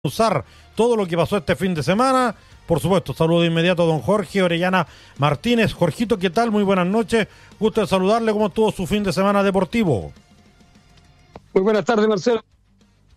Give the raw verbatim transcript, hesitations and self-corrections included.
Usar todo lo que pasó este fin de semana. Por supuesto, saludo de inmediato a don Jorge Orellana Martínez. Jorgito, ¿qué tal? Muy buenas noches. Gusto de saludarle. ¿Cómo estuvo su fin de semana deportivo? Muy buenas tardes, Marcelo.